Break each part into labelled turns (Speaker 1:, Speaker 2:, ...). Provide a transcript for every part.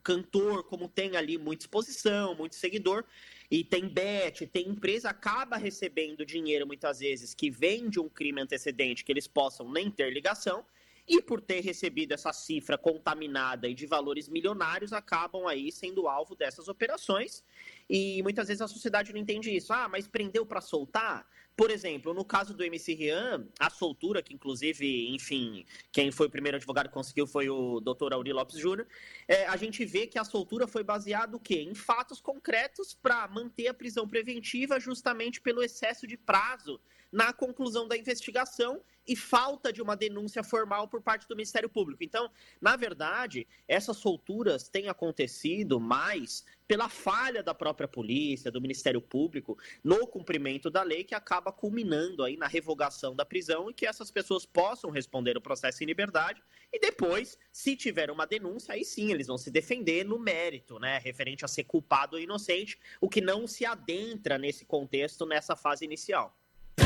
Speaker 1: cantor, como tem ali muita exposição, muito seguidor, e tem bet, tem empresa, acaba recebendo dinheiro muitas vezes que vem de um crime antecedente que eles possam nem ter ligação, e por ter recebido essa cifra contaminada e de valores milionários, acabam aí sendo alvo dessas operações. E muitas vezes a sociedade não entende isso. Ah, mas prendeu para soltar? Por exemplo, no caso do MC Rian, a soltura, que inclusive, enfim, quem foi o primeiro advogado que conseguiu foi o Dr. Auri Lopes Júnior, a gente vê que a soltura foi baseada o quê? Em fatos concretos para manter a prisão preventiva justamente pelo excesso de prazo na conclusão da investigação e falta de uma denúncia formal por parte do Ministério Público. Então, na verdade, essas solturas têm acontecido mais pela falha da própria polícia, do Ministério Público, no cumprimento da lei, que acaba culminando aí na revogação da prisão e que essas pessoas possam responder o processo em liberdade e depois, se tiver uma denúncia, aí sim eles vão se defender no mérito, né, referente a ser culpado ou inocente, o que não se adentra nesse contexto, nessa fase inicial.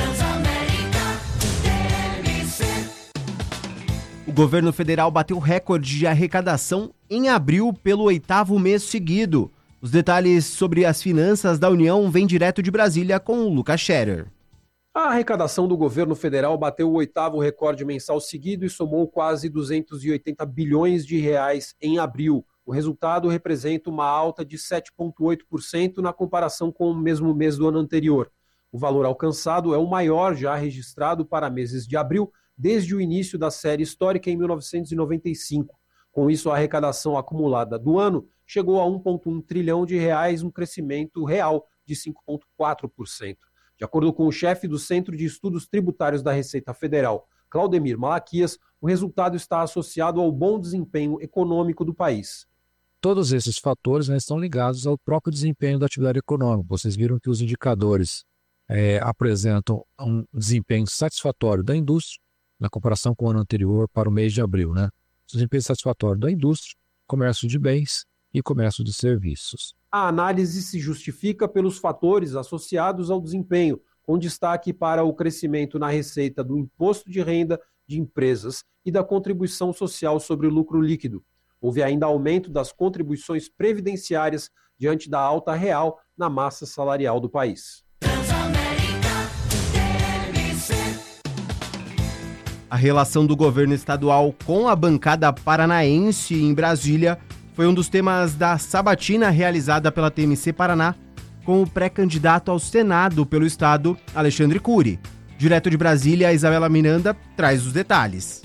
Speaker 2: O governo federal bateu recorde de arrecadação em abril pelo 8º mês seguido. Os detalhes sobre as finanças da União vêm direto de Brasília com o Lucas Scherer.
Speaker 3: A arrecadação do governo federal bateu o 8º recorde mensal seguido e somou quase 280 bilhões de reais em abril. O resultado representa uma alta de 7,8% na comparação com o mesmo mês do ano anterior. O valor alcançado é o maior já registrado para meses de abril desde o início da série histórica em 1995. Com isso, a arrecadação acumulada do ano chegou a 1,1 trilhão de reais, um crescimento real de 5,4%. De acordo com o chefe do Centro de Estudos Tributários da Receita Federal, Claudemir Malaquias, o resultado está associado ao bom desempenho econômico do país.
Speaker 4: Todos esses fatores estão ligados ao próprio desempenho da atividade econômica. Vocês viram que os indicadores apresentam um desempenho satisfatório da indústria, na comparação com o ano anterior para o mês de abril, né? Desempenho satisfatório da indústria, comércio de bens e comércio de serviços.
Speaker 3: A análise se justifica pelos fatores associados ao desempenho, com destaque para o crescimento na receita do imposto de renda de empresas e da contribuição social sobre o lucro líquido. Houve ainda aumento das contribuições previdenciárias diante da alta real na massa salarial do país.
Speaker 2: A relação do governo estadual com a bancada paranaense em Brasília foi um dos temas da sabatina realizada pela TMC Paraná com o pré-candidato ao Senado pelo estado, Alexandre Cury. Direto de Brasília, Isabela Miranda traz os detalhes.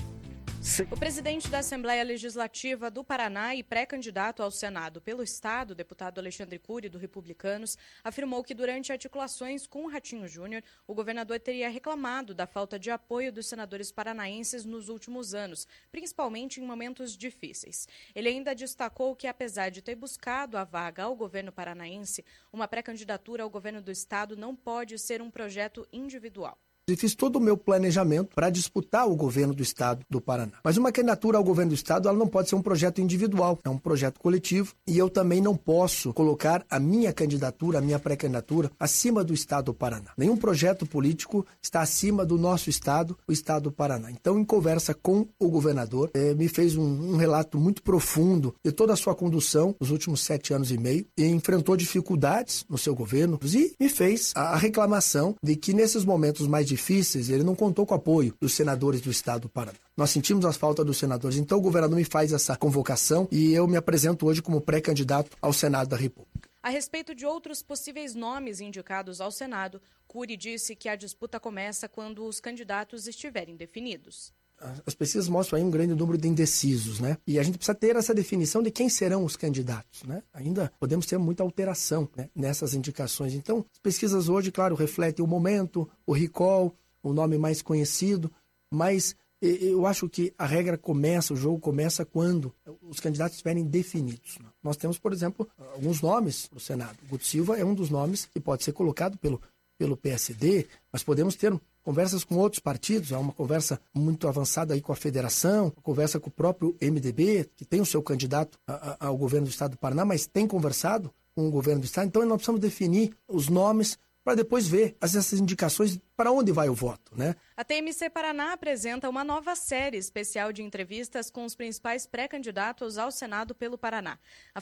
Speaker 5: O presidente da Assembleia Legislativa do Paraná e pré-candidato ao Senado pelo Estado, deputado Alexandre Cury, do Republicanos, afirmou que durante articulações com o Ratinho Júnior, o governador teria reclamado da falta de apoio dos senadores paranaenses nos últimos anos, principalmente em momentos difíceis. Ele ainda destacou que, apesar de ter buscado a vaga ao governo paranaense, uma pré-candidatura ao governo do Estado não pode ser um projeto individual.
Speaker 6: Eu fiz todo o meu planejamento para disputar o governo do estado do Paraná. Mas uma candidatura ao governo do estado, ela não pode ser um projeto individual, é um projeto coletivo. E eu também não posso colocar a minha candidatura, a minha pré-candidatura, acima do estado do Paraná. Nenhum projeto político está acima do nosso estado, o estado do Paraná. Então, em conversa com o governador, me fez um relato muito profundo de toda a sua condução nos últimos 7 anos e meio, e enfrentou dificuldades no seu governo e me fez a reclamação de que nesses momentos mais difíceis, ele não contou com o apoio dos senadores do estado do Paraná. Nós sentimos a falta dos senadores, então o governador me faz essa convocação e eu me apresento hoje como pré-candidato ao Senado da República.
Speaker 5: A respeito de outros possíveis nomes indicados ao Senado, Cury disse que a disputa começa quando os candidatos estiverem definidos.
Speaker 6: As pesquisas mostram aí um grande número de indecisos, né? E a gente precisa ter essa definição de quem serão os candidatos, né? Ainda podemos ter muita alteração, né, nessas indicações. Então, as pesquisas hoje, claro, refletem o momento, o recall, o nome mais conhecido, mas eu acho que a regra começa, o jogo começa quando os candidatos estiverem definidos. Nós temos, por exemplo, alguns nomes no Senado. O Guto Silva é um dos nomes que pode ser colocado pelo PSD, mas podemos ter conversas com outros partidos, há uma conversa muito avançada aí com a federação, conversa com o próprio MDB, que tem o seu candidato ao governo do estado do Paraná, mas tem conversado com o governo do estado. Então nós precisamos definir os nomes para depois ver essas indicações para onde vai o voto, né?
Speaker 5: A TMC Paraná apresenta uma nova série especial de entrevistas com os principais pré-candidatos ao Senado pelo Paraná. A